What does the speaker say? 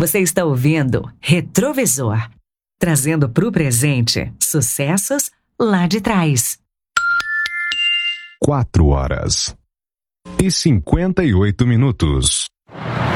Você está ouvindo Retrovisor, trazendo para o presente sucessos lá de trás. 4 horas e 58 minutos.